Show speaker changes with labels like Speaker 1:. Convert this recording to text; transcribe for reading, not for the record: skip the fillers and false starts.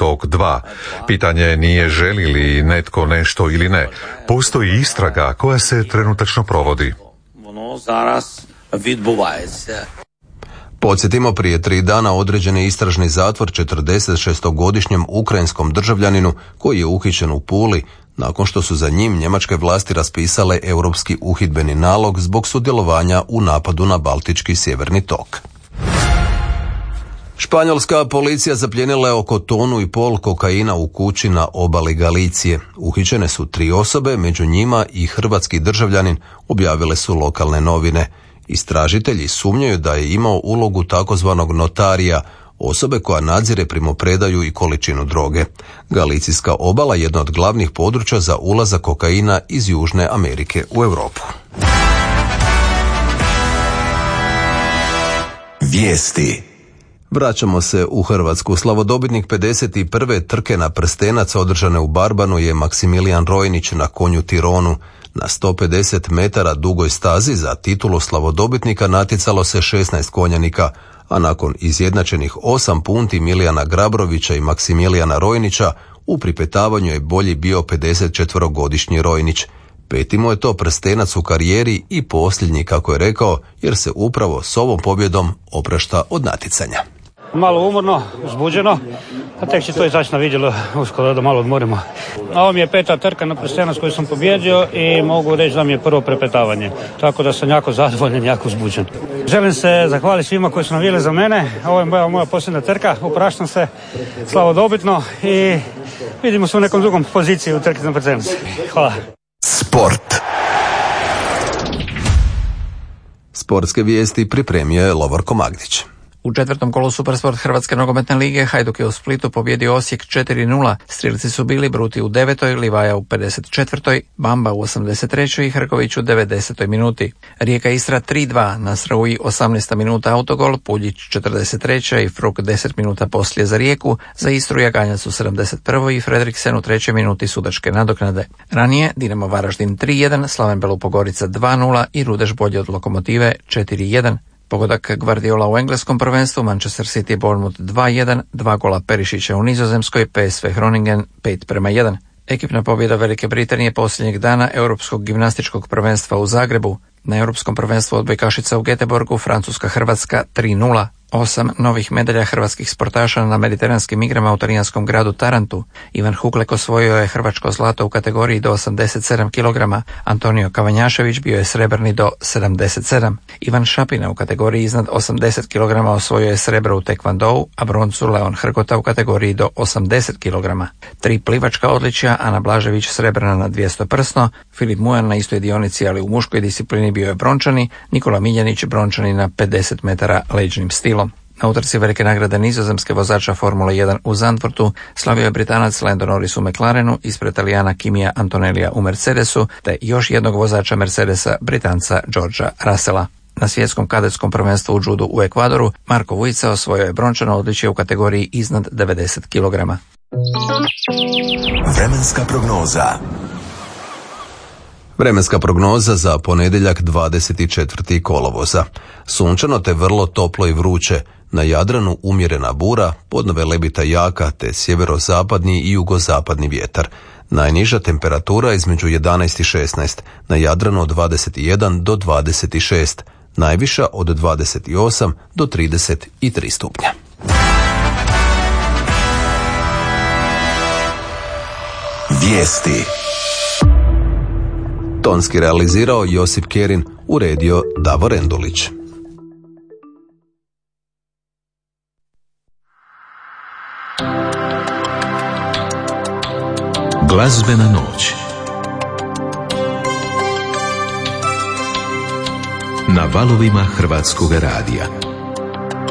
Speaker 1: tok 2. Pitanje nije želi li netko nešto ili ne. Postoji istraga koja se trenutačno provodi.
Speaker 2: Podsjetimo, prije 3 dana određen je istražni zatvor 46-godišnjem ukrajinskom državljaninu koji je uhićen u Puli nakon što su za njim njemačke vlasti raspisale europski uhidbeni nalog zbog sudjelovanja u napadu na Baltički sjeverni tok. Španjolska policija zaplijenila je oko 1,5 tone kokaina u kući na obali Galicije. Uhićene su 3 osobe, među njima i hrvatski državljanin, objavile su lokalne novine. Istražitelji sumnjaju da je imao ulogu takozvanog notarija, osobe koja nadzire primopredaju i količinu droge. Galicijska obala je jedno od glavnih područja za ulazak kokaina iz Južne Amerike u Europu.
Speaker 3: Vijesti.
Speaker 2: Vraćamo se u Hrvatsku. Slavodobitnik 51. trke na prstenac održane u Barbanu je Maksimilijan Rojnić na konju Tironu. Na 150 metara dugoj stazi za titulu slavodobitnika natjecalo se 16 konjanika, a nakon izjednačenih 8 punti Milijana Grabrovića i Maksimilijana Rojnića, u pripetavanju je bolji bio 54-godišnji Rojnić. 5. mu je to prstenac u karijeri i posljednji, kako je rekao, jer se upravo s ovom pobjedom oprašta od natjecanja.
Speaker 4: Malo umorno, uzbuđeno, a tek će to izaći na vidjelo uskoro da malo odmorimo. Ovo mi je 5. trka na prstenac koju sam pobjedio i mogu reći da mi je prvo prepetavanje. Tako da sam jako zadovoljan, jako uzbuđen. Želim se zahvaliti svima koji su navijali za mene. Ovo je moja posljednja trka, opraštam se slavodobitno i vidimo se u nekom drugom poziciji u trki na prstenac. Hvala.
Speaker 3: Sport.
Speaker 2: Sportske vijesti pripremio je Lovorko Magdić.
Speaker 5: U 4. kolu Supersport Hrvatske nogometne lige Hajduk je u Splitu pobjedio Osijek 4-0. Strijelci su bili Bruti u 9., Livaja u 54., Bamba u 83. i Hrković u 90. minuti. Rijeka Istra 3-2, na Srauji 18. minuta autogol, Puljić 43. i Fruk 10 minuta poslije za Rijeku, za Istru Jaganjac u 71. i Fredriksen u 3. minuti sudačke nadoknade. Ranije Dinamo Varaždin 3-1, Slaven Belopogorica 2-0 i Rudeš bolji od Lokomotive 4-1. Pogodak Guardiola u engleskom prvenstvu, Manchester City Bournemouth 2-1, 2 gola Perišića u Nizozemskoj, PSV Groningen 5-1. Ekipna pobjeda Velike Britanije posljednjeg dana Europskog gimnastičkog prvenstva u Zagrebu. Na Europskom prvenstvu odbojkašica u Göteborgu Francuska-Hrvatska 3-0. 8 novih medalja hrvatskih sportaša na mediteranskim igrama u talijanskom gradu Tarantu. Ivan Huklek osvojio je hrvačko zlato u kategoriji do 87 kg, Antonio Kavanjašević bio je srebrni do 77. Ivan Šapina u kategoriji iznad 80 kg osvojio je srebro u tekvandou, a broncu Leon Hrgota u kategoriji do 80 kg. 3 plivačka odličja, Ana Blažević srebrna na 200 prsno, Filip Mujan na istoj dionici ali u muškoj disciplini bio je brončani, Nikola Miljanić brončani na 50 metara leđnim stilom. Na utrci velike nagrade nizozemske vozača Formule 1 u Zandvoortu slavio je Britanac Lando Norris u McLarenu, ispred Italijana Kimija Antonellija u Mercedesu, te još jednog vozača Mercedesa, Britanca Georgea Russella. Na svjetskom kadetskom prvenstvu u judu u Ekvadoru Marko Vujica osvojio je brončano odličje u kategoriji iznad 90 kg.
Speaker 3: Vremenska prognoza.
Speaker 2: Vremenska prognoza za ponedjeljak 24. kolovoza. Sunčano te vrlo toplo i vruće. Na Jadranu umjerena bura, podnove lebita jaka te sjeverozapadni i jugozapadni vjetar. Najniža temperatura između 11 i 16, na Jadranu od 21 do 26, najviša od 28 do 33 stupnja.
Speaker 3: Vijesti.
Speaker 2: Tonski realizirao Josip Kerin, uredio Davor Endulić.
Speaker 6: Glazbena noć na valovima Hrvatskoga radija.